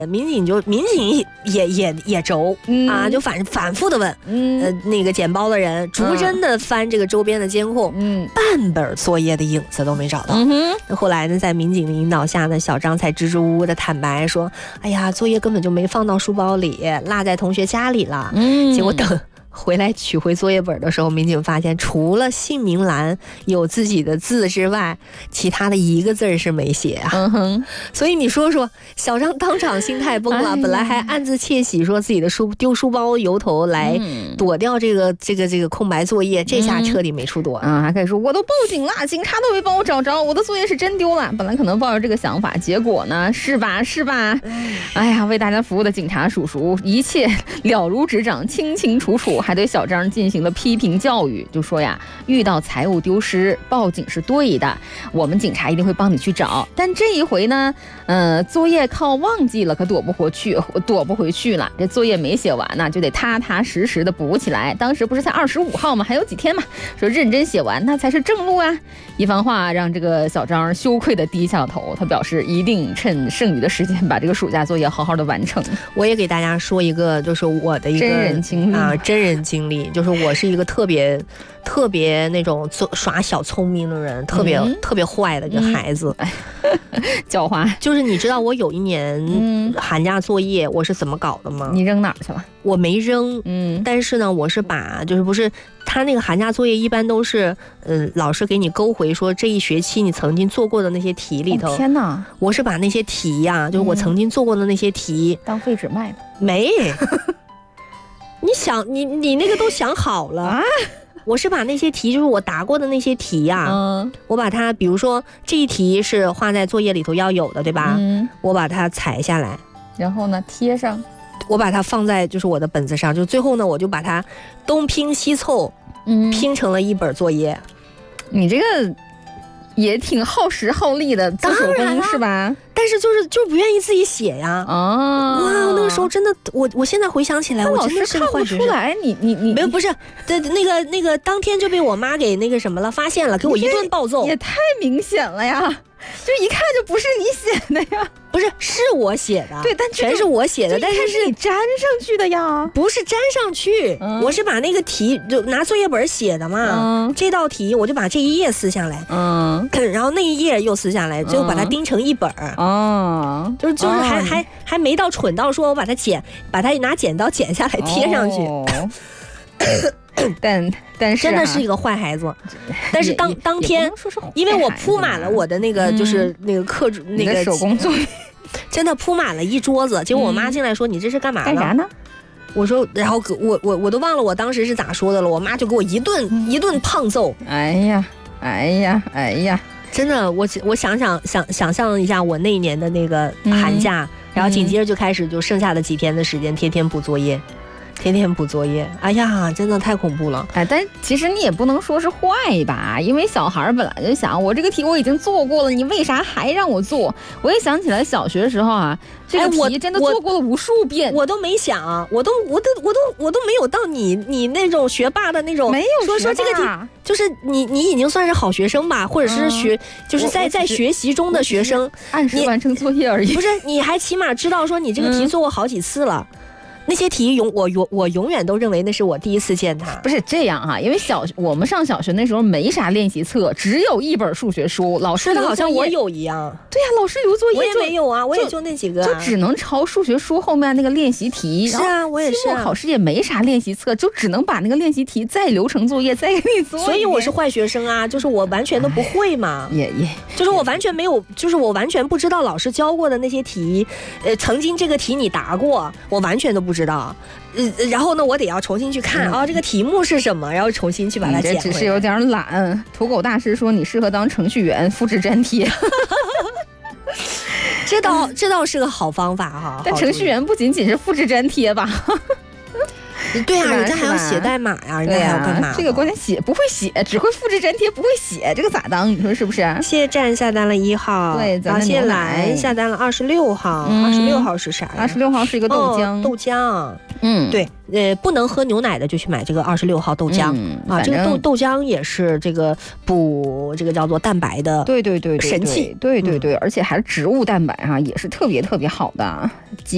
民警也轴啊，就反复的问，那个捡包的人逐帧的翻这个周边的监控，半本作业的影子都没找到。后来呢，在民警的引导下呢，小张才支支吾吾的坦白说：“哎呀，作业根本就没放到书包里，落在同学家里了。”结果等回来取回作业本的时候，民警发现除了姓名栏有自己的字之外，其他的一个字是没写啊。所以你说说，小张当场心态崩了，本来还暗自窃喜，说自己的丢书包由头来躲掉这个空白作业，这下彻底没处躲啊！还可以说我都报警了，警察都没帮我找着，我的作业是真丢了。本来可能抱着这个想法，结果呢，是吧？哎呀，为大家服务的警察叔叔，一切了如指掌，清清楚楚。还对小张进行了批评教育，就说呀，遇到财物丢失报警是对的，我们警察一定会帮你去找。但这一回呢，作业靠忘记了可躲不回去了。这作业没写完呢，就得踏踏实实的补起来。当时不是才25号吗？还有几天嘛，说认真写完那才是正路啊。一番话让这个小张羞愧的低下头，他表示一定趁剩余的时间把这个暑假作业好好的完成。 我也给大家说一个，就是我的一个真人经历啊，真人经历，就是我是一个特别那种耍小聪明的人，特别坏的一个孩子， 狡猾。 就是你知道我有一年寒假作业我是怎么搞的吗？ 你扔哪儿去了？ 我没扔，但是呢，我是把不是他那个寒假作业一般都是老师给你勾回说这一学期你曾经做过的那些题里头。 天哪！ 我是把那些题呀，就是我曾经做过的那些题当废纸卖的。 没。你想，你那个都想好了啊？我是把那些题，就是我答过的那些题呀，我把它，比如说这一题是画在作业里头要有的，对吧？我把它裁下来， 然后呢贴上， 我把它放在就是我的本子上，就最后呢，我就把它东拼西凑，拼成了一本作业。你这个也挺耗时耗力的，做手工是吧？ 但是就是不愿意自己写呀。哇，那个时候真的，我现在回想起来，我真的是个坏学生。 看不出来，你没有，不是，那个当天就被我妈给那个什么了，发现了，给我一顿暴揍。 也太明显了呀！就一看就不是你写的呀。 不是，是我写的。 对，但全是我写的，但是你粘上去的呀。 不是粘上去，我是把那个题就拿作业本写的嘛。这道题我就把这一页撕下来，然后那一页又撕下来，最后把它钉成一本。就是还没到蠢到说我把它拿剪刀剪下来贴上去。 但是真的是一个坏孩子。但是当天，因为我铺满了我的那个就是那个课那个手工作业， 真的铺满了一桌子。结果我妈进来说：“你这是干嘛干啥呢？” 我说，然后我都忘了我当时是咋说的了。我妈就给我一顿胖揍。 哎呀！ 真的，我想象一下我那一年的那个寒假，然后紧接着就开始就剩下的几天的时间，天天补作业。哎呀，真的太恐怖了。 但其实你也不能说是坏吧，因为小孩本来就想，我这个题我已经做过了，你为啥还让我做？我也想起来小学的时候啊，这个题真的做过了无数遍， 我都没想，我都没有到你那种学霸的那种， 没有说这个题，就是你已经算是好学生吧，或者是就是在学习中的学生， 按时完成作业而已。 不是，你还起码知道说你这个题做过好几次了。那些题我永远都认为那是我第一次见他。 不是这样哈，因为我们上小学那时候没啥练习册，只有一本数学书，老师好像我有一样。 对呀，老师留作业我也没有啊，我也就那几个， 就只能抄数学书后面那个练习题。 是啊，我也是。 期末考试也没啥练习册，就只能把那个练习题再留成作业再给你做。 所以我是坏学生啊，就是我完全都不会嘛。就是我完全没有，就是我完全不知道老师教过的那些题，曾经这个题你答过，我完全都不知道。然后呢，我得要重新去看这个题目是什么，然后重新去把它捡回来。 这只是有点懒。土狗大师说你适合当程序员，复制粘贴。 这倒是个好方法哈。 但程序员不仅仅是复制粘贴吧？ 对啊，人家还要写代码呀，人家还要干嘛？ 这个关键不会写，只会复制粘贴，不会写，这个咋当？你说是不是？ 谢站下单了1号， 对，咱们谢兰下单了26号，26号是啥呀 ？26号是一个豆浆， 豆浆。对，不能喝牛奶的就去买这个26号豆浆啊，这个豆浆也是这个补这个叫做蛋白的， 对， 神器， 对，而且还是植物蛋白哈，也是特别好的。